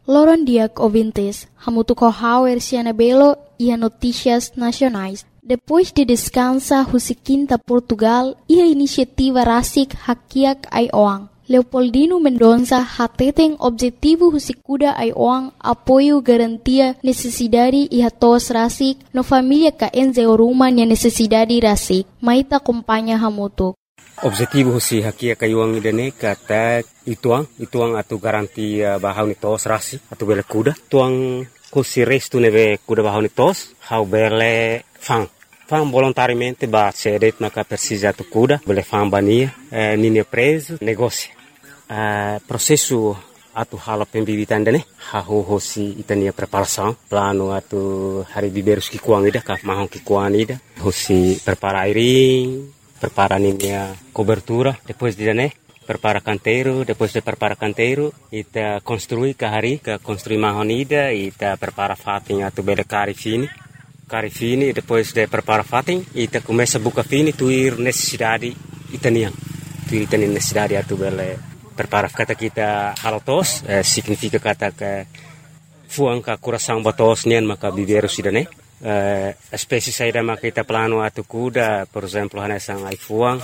Loron Diak ouvintes, hamutuco hauer Cianabelo e a notícias nacionais. Depois de descansa Husiquinta Portugal e a iniciativa Rasik Hakiak Aioang. Leopoldino Mendonça hateten objetivo Husikuda Aioang apoio garantia necessidade e hatos Rasik no família ka enzeoruma nia necessidade Rasik. Maita acompanha hamutuk. Objetivo si hakia kayuang idane kata ituang atu garantia bahau ni tos rasi atu bele kuda tuang kusi restu neve kuda bahau ni tos hau bele fang volontariamente ba cedet na persija atu kuda bele fang bania nini preso negócio processo atu hala pembibitan dane hau hosi itania preparação plano atu hari biberus ki kuang ida ka mahong ki kuang ida hosi prepara airing prepara a cobertura, depois de prepara canteiro, depois de prepara canteiro, ita construi kahari, construi mahonida, ita prepara fatin atu bele cari fini, depois de prepara fatin, ita começa buka fini tuir necessidade itanian, tuir itanian necessidade atu bele prepara kata kita halotos, significa kata ke fuang ka coração batos nian maka biberu sidane. Espécie saída makita plano atu kuda, por exemplo, hanesang ai fuang,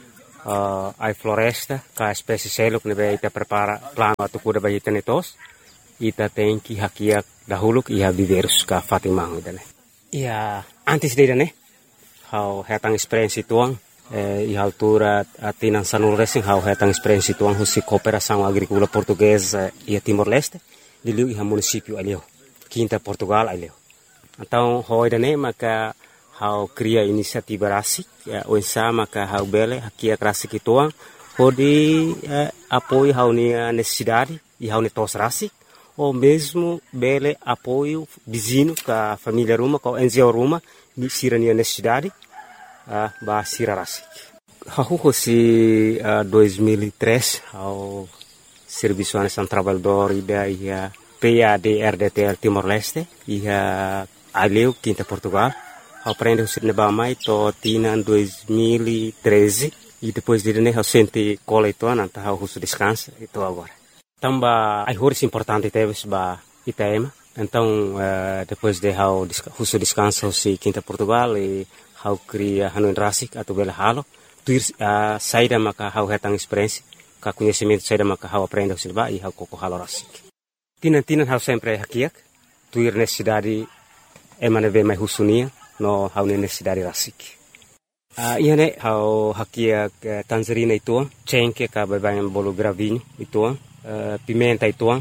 ai floresta, ka espécie seluk nebe ita prepara plano atu kuda bagi tenetos, ita tenki hakiak dahuluk iha biberus ka fatimang idane. Ia antes de idane, hau hetang experiência tuang, iha altura atinan sanul racing hau hetang experiência tuang husi cooperação agrícola portuguesa ia Timor-Leste, diliu iha município aleu, Quinta Portugal aleu. Então, hoi dane maka hau cria inisiativa rasik, onsa maka hau bele hakia rasik ituang, hodi apoio hau nia necessidade e hau netos rasik, ou mesmo bele apoio vizinho ka família ruma, ka NGO ruma, sira nia necessidade, ba sira rasik. Hau hosi 2003 hau serviço anesan trabalhador ida ia PAD-RDTL Timor-Leste, ia aleu Quinta Portugal, aprende o cinema mais to tina 2013 e depois de né sente cola itu nanta hau husu descansa itu agora. Tamba ai horis importante teves ba Itaema. Então depois de hau husu descansa si Quinta Portugal e hau cria hanu rasik atau bela halo, tuir saída maka hau hetang experiência, ka conhecimento saída maka hau aprende o cinema e hau koko halo rasik. Tinan hau sempre hakiak, tuir necessidade emaneve mai husunia no hau necessidade rasik. Iane hau hakiak tangerina ituang, cengke ka babayan bolo gravinho ituang, pimenta ituang,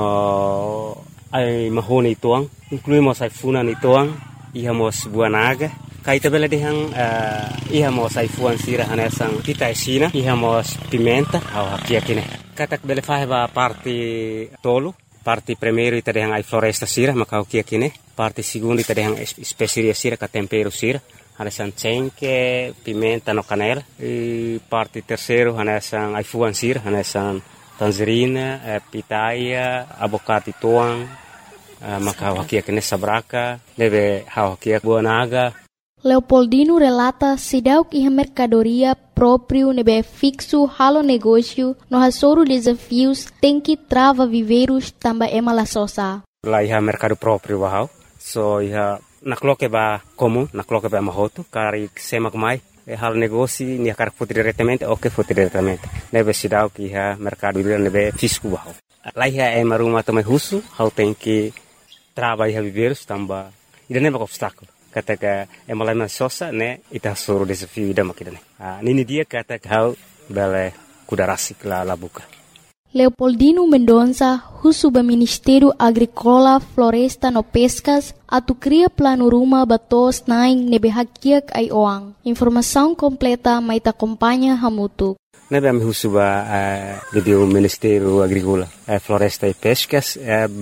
no ai mahone ituang, incluímos ai funan ituang, ihamos buanaga, kaita bela dehang ihamos ai fuan sira hanesang kita esina, ihamos pimenta hau hakiak ine. Katak bele faheba parte tolo, parte primeiro ita dehang ai floresta sira maka hokia kine, parte segundo ita dehang especiaria sira ka tempero sira, hanesan cengke, pimenta no canela, e parte terceiro hanesan ai fuan sira, hanesan tangerina, pitaya, abocate tuang, maka hokia kine sabraka, deve hokia buanaga. Leopoldino relata sidauk iha mercadoria próprio nebe fixo halo negócio no hasoro desafios tem que trava viveiros tamba emala sosa. Lá iha mercado próprio bahau, so iha nakloke ba comum, nakloke ba mahoto, kari semak mai halo negócio nia kar foto diretamente ou que foto diretamente. Nebe sidauk iha mercado nebe fisco bahau. Lá iha emaruma também husu, hau tem que trava iha viveiros tamba ida nebe obstáculo. Kata ka emalama sosa ne ita suru desafio ida makidane. Nini dia kata hau bele kuda rasik la buka. Leopoldino Mendonça, husuba Ministério Agrícola, Floresta no Pescas, atu cria plano ruma batos naing nebe hakiak ai oang. Informação completa maita acompanha hamutu. Nebe am husuba do Ministério Agrícola, Floresta e Pescas,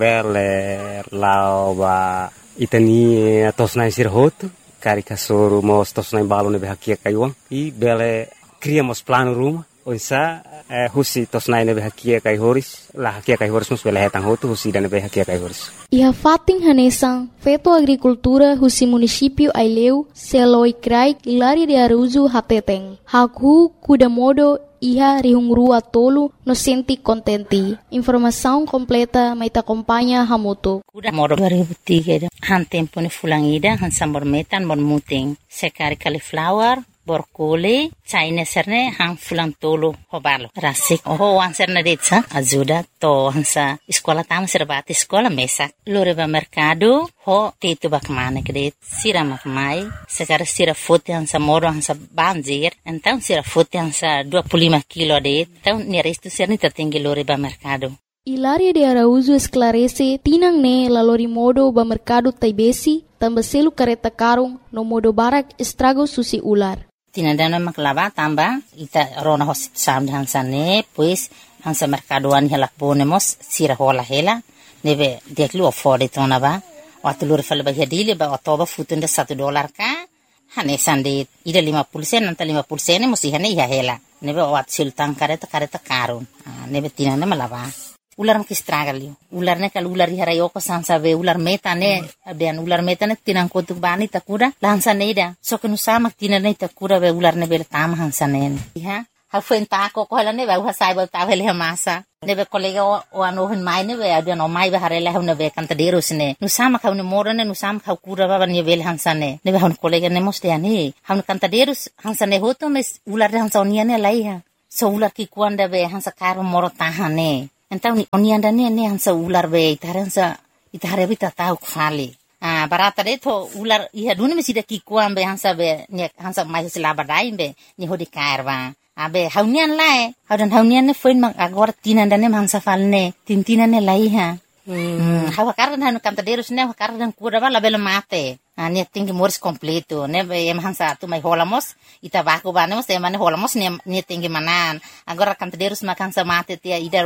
bele lauba itani tosnai sirhoto, kari kasoro mos tosnai balo nebe hakia kaiuang, i bele criamos plano ruma, onsa husi tosnai nebe hakia kai horis, la hakia kai horis mus bele hetang hoto husi dan nebe hakia kai horis. Iha fating hanesang, feto agricultura husi município Aileu, Seloi Krai, Ilari de Aruzu Hateteng, Haku Kudamodo iha rihungrua tolu no senti kontenti. Informação completa mai ta acompanha hamutu. Udah modo 2003 han tempo ni fulangida han sambor metan bon muting. Sekari cauliflower, borkoli, China serne han fulang tolu hobalo. Rasik oho wan serne detsa ajuda to hansa sekolah tama serbati sekolah mesak. Lore ba mercado ho titu bak mana kredit sira mak mai. Sekari sira foto hansa moro hansa banjir. Então sira foto hansa 25 kilo det. Então ni resto serne tertinggi lore ba mercado. Hilaria de Araújo esclarece tinang ne lalori modo ba mercado taibesi tambah selu kareta karung no modo barak estrago susi ular. Tinadana maklava tamba ita rona hosit sam hansane pues hansa mercadoan helak bonemos sira hola hela nebe deklu afford itona ba watulur fal ba hedile ba otoba futunda $1 ka hane sande ida 50 sen anta 50 sen musi hane ya hela nebe wat sultan kareta karun nebe tinana malava ular mak estragalio ular ne kal ular hara yoko sansa be ular metane abian ular metane tinang kotuk bani takura lansa neida so kenu sama tinane takura be ular ne bel tam hansanen ha ha fenta ko hala ne ba sai ba ta hele masa ne be kolega o ano hen mai ne be abian o mai ba harela hune be kanta derus ne nu sama ka ne morane nu sama ka kura ba ne bel hansane ne be hon kolega ne moste ani han kanta derus hansane hoto mes ular hansa oniane laiha so ular ki kuanda be hansa karo moro tahane. Então, onianda ne hansa ular be itaransa itare bita tau khali. Barata de to ular iha duni mesida ki kuam be hansa be ne hansa mai selaba dai be ni hodi kairwa. Abe haunian lai, haunian ne foin mak agora tinanda ne hansa falne, tintina ne laiha. Hawa kardan hanu kanta derus ne kardan kura ba label mate. Ne tinggi moris completo ne be em hansa tu mai holamos ita baku banemos e mane holamos ne tinggi manan agora kanta derus makan sa mate tia idar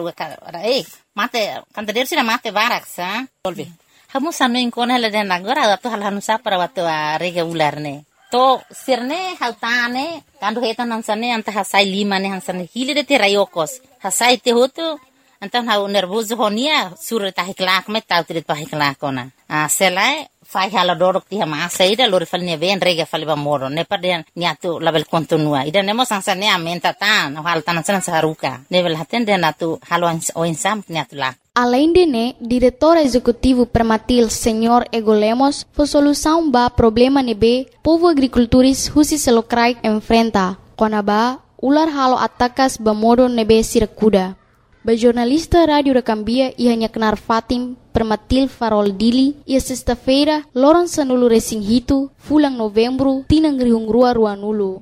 mate kanta derus na mate barak sa tolbi hamu sanu inkon hele den agora tu hal hanu sa para watu rega ular ne to sirne hautane kandu hetan hansane anta hasai 5 ne hansane hile de te rayokos hasai te hotu antan hau nervoso honia sur ta hiklak me tau trit pa hiklak ona selai fai hala dorok ti hama saida lori falne ven rega faliba moro ne paden niatu label kontinua ida nemo sansa ne amenta tan hal tan san saruka level haten den atu halo o insam niatu la. Além de ne, diretor executivo permatil Senhor Ego Lemos, foi solução ba problema nebe povo agricultores husi selokrai enfrenta. Konaba ular halo atakas ba modo nebe sirakuda. Ba jornalista Radio Recambia ia kenar Fatim permatil Farol Dili ia sexta-feira loron sanulu resing hitu fulang novembro tinang rihungrua ruanulu.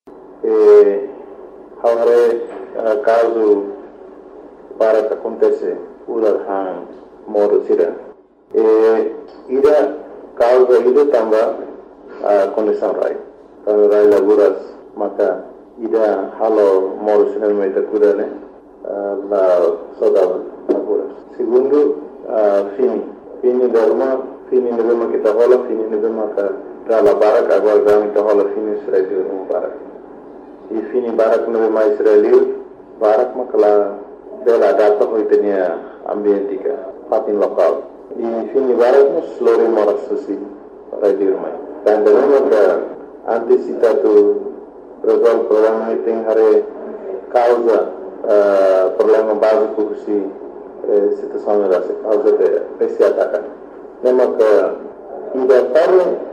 Agora caso para que acontece ular han moro sira ida causa ida tamba condição rai kalau rai laguras maka ida halo moro sira meta kudane la saudade laguras segundo fini derma kita hola fini derma ka dala barak agora dami ta hola fini israel no barak e fini barak no mais israel barak makala bela data hoitenia ambientika fatin lokal e fini barak no slore moras susi radio mai dan dalam ka antisipatu resolve problema iting hare causa problema básico si situação era causa de esse ataque. Lembra que ida para